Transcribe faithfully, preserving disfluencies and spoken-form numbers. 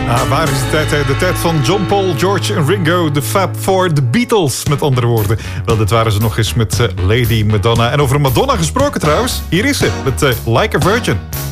Ah, waar is de tijd? Hè? De tijd van John Paul, George en Ringo. De Fab Four, de Beatles, met andere woorden. Wel, dit waren ze nog eens met uh, Lady Madonna. En over Madonna gesproken trouwens. Hier is ze, met uh, Like a Virgin.